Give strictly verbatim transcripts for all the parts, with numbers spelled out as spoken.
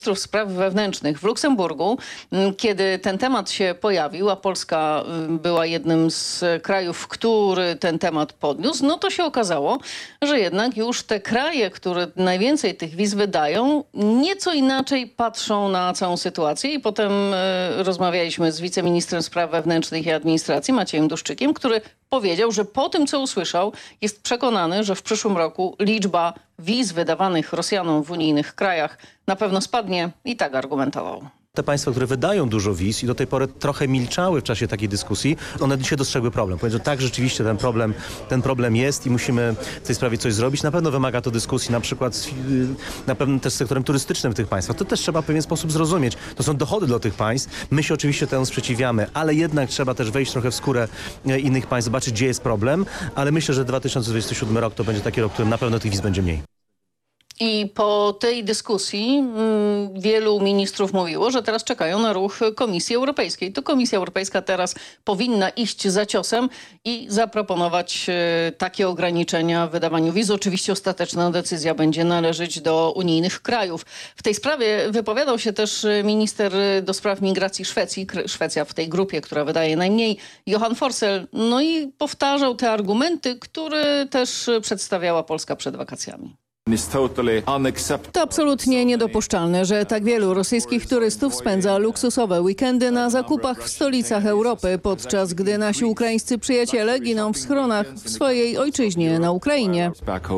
Ministrów Spraw Wewnętrznych w Luksemburgu, kiedy ten temat się pojawił, a Polska była jednym z krajów, który ten temat podniósł, no to się okazało, że jednak już te kraje, które najwięcej tych wiz wydają, nieco inaczej patrzą na całą sytuację i potem e, rozmawialiśmy z wiceministrem Spraw Wewnętrznych i Administracji Maciejem Duszczykiem, który powiedział, że po tym, co usłyszał, jest przekonany, że w przyszłym roku liczba wiz wydawanych Rosjanom w unijnych krajach na pewno spadnie i tak argumentował. Te państwa, które wydają dużo wiz i do tej pory trochę milczały w czasie takiej dyskusji, one dzisiaj dostrzegły problem. Powiedzą, że tak, rzeczywiście ten problem, ten problem jest i musimy w tej sprawie coś zrobić. Na pewno wymaga to dyskusji, na przykład z, na pewno też z sektorem turystycznym w tych państwach. To też trzeba w pewien sposób zrozumieć. To są dochody dla tych państw. My się oczywiście temu sprzeciwiamy, ale jednak trzeba też wejść trochę w skórę innych państw, zobaczyć, gdzie jest problem. Ale myślę, że dwa tysiące dwudziesty siódmy rok to będzie taki rok, w którym na pewno tych wiz będzie mniej. I po tej dyskusji mm, wielu ministrów mówiło, że teraz czekają na ruch Komisji Europejskiej. To Komisja Europejska teraz powinna iść za ciosem i zaproponować e, takie ograniczenia w wydawaniu wiz. Oczywiście ostateczna decyzja będzie należeć do unijnych krajów. W tej sprawie wypowiadał się też minister do spraw migracji Szwecji, Szwecja w tej grupie, która wydaje najmniej, Johan Forssell. No i powtarzał te argumenty, które też przedstawiała Polska przed wakacjami. To absolutnie niedopuszczalne, że tak wielu rosyjskich turystów spędza luksusowe weekendy na zakupach w stolicach Europy, podczas gdy nasi ukraińscy przyjaciele giną w schronach w swojej ojczyźnie na Ukrainie.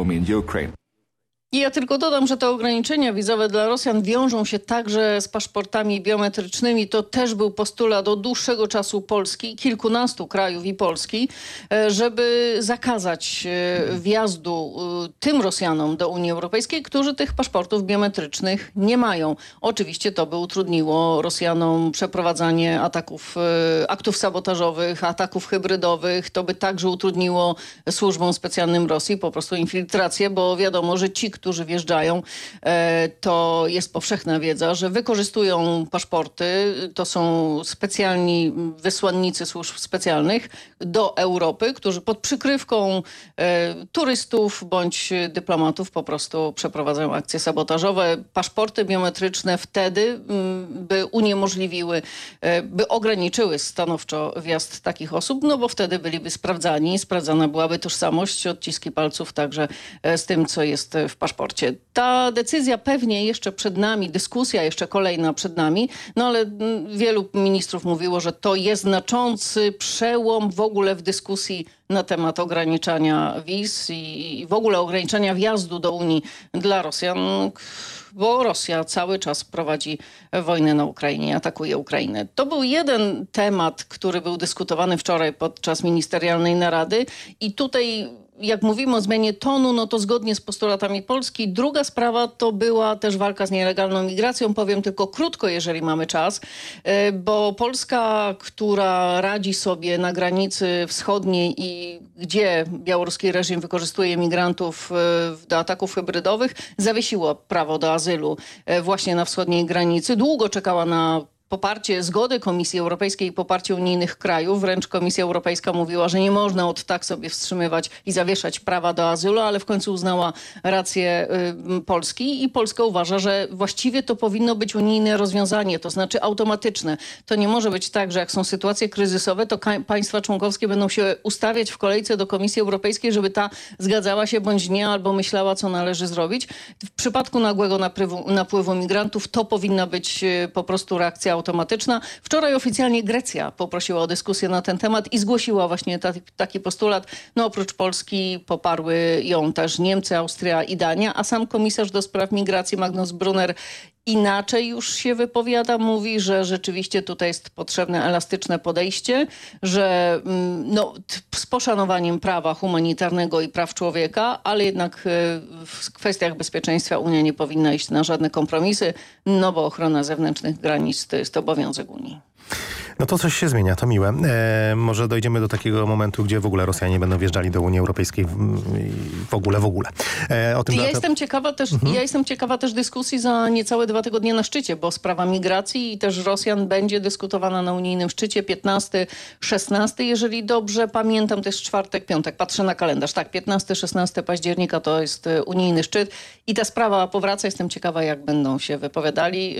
I ja tylko dodam, że te ograniczenia wizowe dla Rosjan wiążą się także z paszportami biometrycznymi. To też był postulat od dłuższego czasu Polski, kilkunastu krajów i Polski, żeby zakazać wjazdu tym Rosjanom do Unii Europejskiej, którzy tych paszportów biometrycznych nie mają. Oczywiście to by utrudniło Rosjanom przeprowadzanie ataków, aktów sabotażowych, ataków hybrydowych. To by także utrudniło służbom specjalnym Rosji po prostu infiltrację, bo wiadomo, że ci, którzy wjeżdżają, to jest powszechna wiedza, że wykorzystują paszporty. To są specjalni wysłannicy służb specjalnych do Europy, którzy pod przykrywką turystów bądź dyplomatów po prostu przeprowadzają akcje sabotażowe. Paszporty biometryczne wtedy by uniemożliwiły, by ograniczyły stanowczo wjazd takich osób, no bo wtedy byliby sprawdzani. Sprawdzana byłaby tożsamość, odciski palców także z tym, co jest w paszporcie. Ta decyzja pewnie jeszcze przed nami, dyskusja jeszcze kolejna przed nami, no ale wielu ministrów mówiło, że to jest znaczący przełom w ogóle w dyskusji na temat ograniczania wiz i w ogóle ograniczania wjazdu do Unii dla Rosjan, bo Rosja cały czas prowadzi wojnę na Ukrainie, atakuje Ukrainę. To był jeden temat, który był dyskutowany wczoraj podczas ministerialnej narady i tutaj jak mówimy o zmianie tonu, no to zgodnie z postulatami Polski. Druga sprawa to była też walka z nielegalną migracją. Powiem tylko krótko, jeżeli mamy czas, bo Polska, która radzi sobie na granicy wschodniej i gdzie białoruski reżim wykorzystuje migrantów do ataków hybrydowych, zawiesiła prawo do azylu właśnie na wschodniej granicy. Długo czekała na poparcie, zgody Komisji Europejskiej i poparcie unijnych krajów. Wręcz Komisja Europejska mówiła, że nie można od tak sobie wstrzymywać i zawieszać prawa do azylu, ale w końcu uznała rację y, Polski i Polska uważa, że właściwie to powinno być unijne rozwiązanie, to znaczy automatyczne. To nie może być tak, że jak są sytuacje kryzysowe, to państwa członkowskie będą się ustawiać w kolejce do Komisji Europejskiej, żeby ta zgadzała się bądź nie, albo myślała, co należy zrobić. W przypadku nagłego napływu, napływu migrantów to powinna być y, po prostu reakcja automatyczna. automatyczna. Wczoraj oficjalnie Grecja poprosiła o dyskusję na ten temat i zgłosiła właśnie ta, taki postulat. No oprócz Polski poparły ją też Niemcy, Austria i Dania, a sam komisarz do spraw migracji Magnus Brunner inaczej już się wypowiada, mówi, że rzeczywiście tutaj jest potrzebne elastyczne podejście, że no, z poszanowaniem prawa humanitarnego i praw człowieka, ale jednak w kwestiach bezpieczeństwa Unia nie powinna iść na żadne kompromisy, no bo ochrona zewnętrznych granic to jest obowiązek Unii. No to coś się zmienia, to miłe. E, może dojdziemy do takiego momentu, gdzie w ogóle Rosjanie będą wjeżdżali do Unii Europejskiej w, w ogóle, w ogóle. E, o tym ja, lata... jestem ciekawa też, mhm. ja jestem ciekawa też dyskusji za niecałe dwa tygodnie na szczycie, bo sprawa migracji i też Rosjan będzie dyskutowana na unijnym szczycie piętnasty szesnasty, jeżeli dobrze pamiętam, to jest czwartek, piątek, patrzę na kalendarz. Tak, piętnasty szesnasty października to jest unijny szczyt i ta sprawa powraca. Jestem ciekawa, jak będą się wypowiadali.